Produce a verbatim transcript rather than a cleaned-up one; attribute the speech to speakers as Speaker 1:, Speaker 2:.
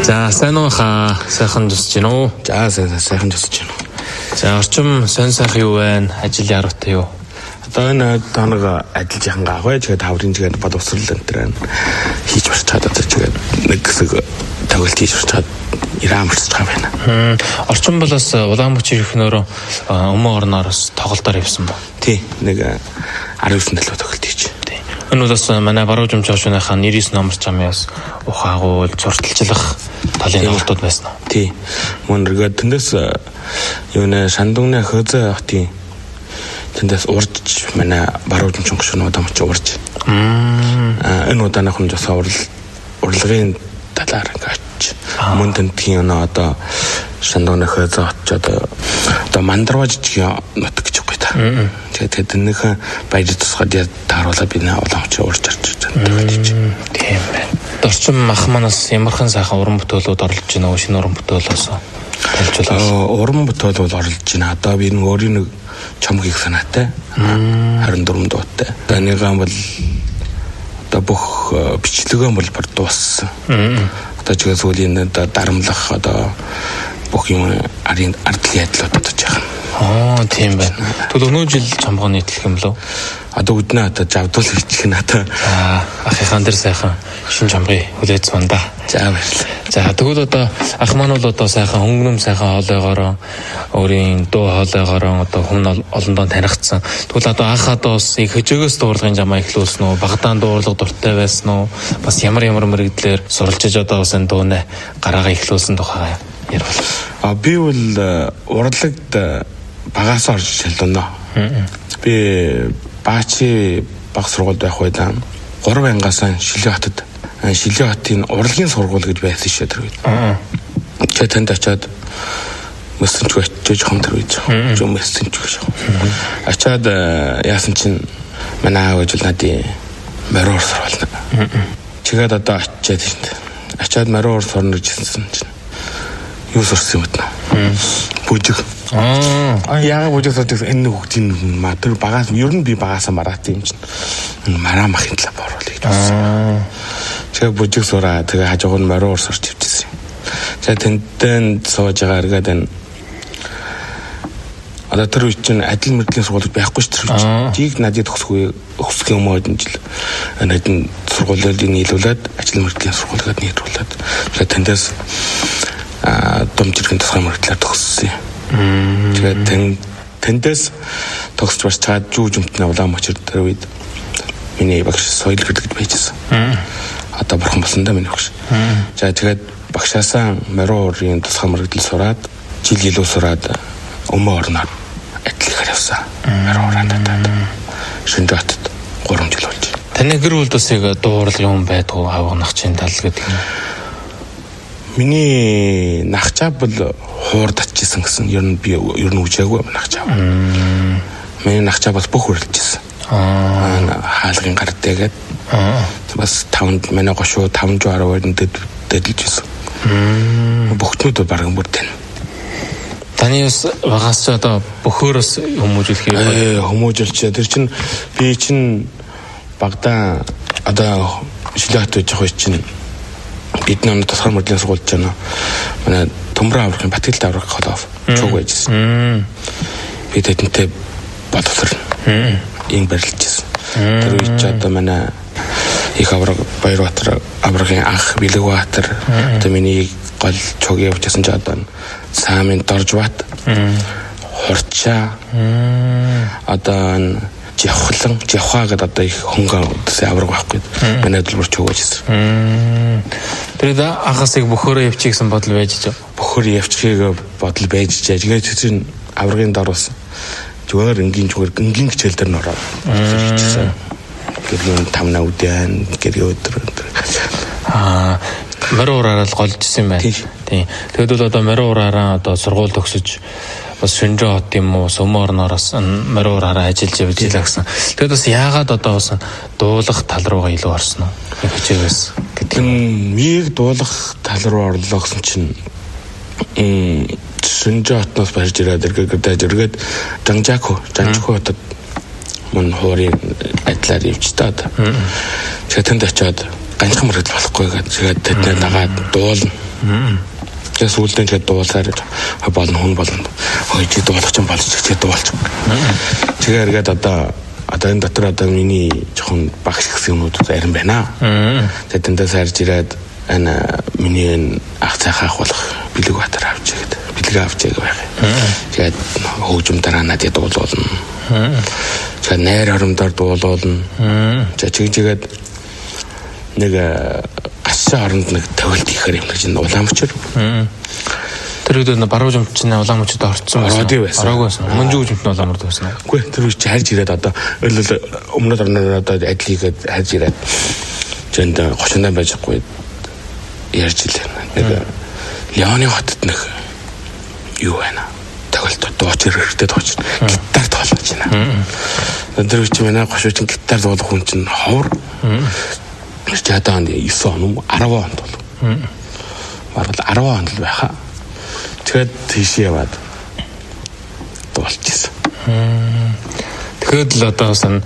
Speaker 1: За сайн уу хаа сайхан жусч гин үү?
Speaker 2: За сайхан жусч гин үү.
Speaker 1: За орчим сонь сайхан юу байна? Ажил яаруутай юу?
Speaker 2: Одоо энэ тоног ажиллаж яхан гавэ тэгээд хаврын чигээр боловсрал энэ төр хийж барч чадаад тэгээд нэг хэсэг тоглолт хийж барч чад ирам барч байгаа байна.
Speaker 1: Хм орчим бол бас Улаанбаатар ихнөөрөө өмнө орноороос тоглолтоор явсан ба.
Speaker 2: Тий нэг арав девять төлөв тоглолт хийж.
Speaker 1: Энэ бол бас манай баруун жимч хашууныхаа нэрээс номер чамаас ухаагуул зурталчлах талын тоглолтууд байсан уу?
Speaker 2: Тий. Мөн ргээд тэндээс юу нэ Шандунгны хөөзөө хотын тэндээс урж манай баруун жимч хашууны удамч урж. Аа энэ удаанах нь бас урал урлагын талаар ингэж мөн тентгийн өнөө одоо Шандунгны хөөзөө очоод одоо мандарваж жижиг нутаг гэж байгаа та. Тэгээд тэднийхэн баяр тусгаад тааруулаад би нэ уламж урж арч байгаа тийм
Speaker 1: байна. Орчим мах манаас ямархан сайхан уран бүтээлүүд орлож байна уу? Шинэ уран бүтээлээс
Speaker 2: талжуулаад уран бүтээл бол орлож байна. Одоо би нэг өөрийн нэг чом хийх санаатай. харин дөрвөн дуутай. Одоо нэгэн бол одоо бүх бичлэгэн бол бар дууссан. Одоо ч гэсэн үлийн дарамлах одоо бүх юм арын ардлын ядлууд бодож байгаа.
Speaker 1: Аа тийм байна. Тэгвэл өнөө жил чамгаа нийтлэх юм лөө?
Speaker 2: Одоо үднэ одоо жавдуул хийчих нь одоо
Speaker 1: ахыхан дээр сайхан шин чамгыг хүлээж сунда.
Speaker 2: За баярлалаа.
Speaker 1: За тэгвэл одоо ах маань бол одоо сайхан хөнгөнөм сайхан хоолойгоороо өөрийн дуу хоолойгоороо одоо хүн олондоо танигдсан. Тэгвэл одоо ах одоо бас их хөжөөгөөс дуурлагын жамаа эхлүүлсэн үү? Багадаан дуурлага дуртай байсан уу? Бас ямар ямар мэрэгдлэр суралцж одоо бас энэ дуунаа гараагаа эхлүүлсэн тухайгаа ярил.
Speaker 2: А би бол урлагт багаас орж шалдана. Би Баачи баг сургуульд байх байдлаа гурав ангаас Шилээ хотод Шилээ хотын урлагийн сургууль гэж байсан шүү дээ. Аа. Чи танд очиад мессенж очиж хамтар үйж. Жоо мессенж гэж. Очиад яасан чинь манай аав ажил надын мороор сурвална. Чигээд одоо очиад шүү дээ. Очиад мороор сурна гэжсэн чинь юу сурсан юм бэ? Бүжиг. Аа яа бүжиг сурдаг энэ хүүхдийн матер багаас ер нь би багаасаа мараад юм чинь мараа махын талаа боруулъя гэж байна. Тэгээ бүжиг сураа тэгээ хажууг нь мороор сурч ивчихсэн. Тэгээ тэнтэн сууж байгаа эргээд энэ одоо тэр үе чинь адил мэргэжлийн сургууль байхгүй шүү дээ. Тийг надад төгсгүй өсөх юм уу энэ жил энэ сургуулиуд нийлүүлээд ажил мэргэжлийн сургуулиуд нийлүүлээд тэгээ тэндээс а домжирхэн тусгай мөрөглөөр төгссөн. Тэгээд тэн тэндээс төгсч барч чад жүү жимтний Улаанбаатар тэр үед миний багш соёл гэдэг байжсэн. Одоо бурхан болсон да миний багш. За тэгээд багшаасаа морийн тусгай мөрөглөл сураад жил илүү сураад өмнө орноор атлихаар явсан. Мороор хандаад Шинжлэх хотод гурван жил болж.
Speaker 1: Таны гэр бүл төсийг дуурлагын хүн байдгүй авах нахчийн тал гэдэг юм.
Speaker 2: Миний нахчаа бол хуур татчихсан гэсэн ер нь би ер нь үжээгүй нахчаа. Миний нахчаа бас бүх хөрлөжсэн. Аа хаалгын гардээгээд бас тавд манай гошуу таван жуураа өрнөд дэдэлжсэн. Бүгтнүүд баран бүр тань.
Speaker 1: Таны бас багаас ч одоо бөхөөс хүмүүжүүлэх
Speaker 2: юм. Хүмүүжүүлж тэр чинь би чинь багада одоо Шилээ хотод явах чинь бид нэг тусгай мөрөглөлийн сургуульд жана манай Төмрөн аврахын Батгэлд аврах холов чуг байжсэн. Би тэдэнтэй боловсрол ийм барилжсэн. Тэр үед ч одоо манай их авраг Баярбаатар аврагын анх Бэлэгбаатар одоо миний гол чуг явуулсан ч одоо Саамын Доржбат Хурчаа одоо Жавхлан Жавхаа гэдэг одоо их хөнгөн үсээ авраг байхгүй. Манай төлбөр ч өгөөжсэн.
Speaker 1: Тэр да ахасыг бөхөөрөө явчих гэсэн бодол байж ч.
Speaker 2: Бөхөр явчихыг бодол байж ч. Тэгээд чинь аврагын даруус зүгээр энгийн зүгээр энгийн хичээл дээр н ороод хийчихсэн. Гэрийн тамна үдэн гэр өдөр.
Speaker 1: Аа мороор л голжсэн юм байна. Тийм. Тэгэд бол одоо мороор одоо сургууль төгсөж бас Шинжлэх хот юм уу Сөмөр орноороос мороор ажиллаж явж илаа гэсэн. Тэгэд бас яагаад одоо бас дуулах тал руугаа илүү орсон уу? Хичээгээс гэдэг
Speaker 2: юм. Мийг дуулах тал руу орлоо гэсэн чинь Шинжлэх хотноос барьж ирээд эргээд эргээд Жанжако Жанжако хотод мөн хуурийн адилаар явж таад. Тэгээд тэнд очиод ганцхан мөрөдөл болохгүй гэдэг. Тэгээд тэдний дагаад дуулна. Тэгээс үлдэн ч дуулсаар болно хүн болно. Хөөе чи дуулах ч юм болж чи дуулч. Тэгэхээр гээд одоо одоо энэ дотор одоо миний жоохон багш гэсэн юмнууд зарим байна. Тэгээд тэндээс харж ирээд энэ миний ах цайхаа ахуулах бэлэг батар авч игээд бэлэг авч игээ байх. Тэгээд хөгжим дараа надад дуулуулна. Тэгээд найр хоромдоор дуулуулна. За чигжигээд нэг гашаа оронд нэг тавилт ихээр юм гэж уламжчир.
Speaker 1: Тэр үед нэг баруун жимчний уламжчд орцсон
Speaker 2: байсан.
Speaker 1: Бараагүй байсан. Мөнжиг жимчний уламжд байсан.
Speaker 2: Үгүй тэр үед харж ирээд одоо өмнөд орноор одоо адилийгээд харж ирээд зөнд гошиндаа байжгүй ярьж илээ. Нэг Леоны хотод нэг юу байна. Тавилт дууч хэрэгтэй дууч. Гитар тоглож байна. Тэр үед манай гошуучин гитар дуулах хүн чинь ховор. Жадаад нine он ten онд бол. Бараг ten онд л байхаа. Тэгээд тийш яваад дуулчихсан.
Speaker 1: Тэгэхэд л одоо сан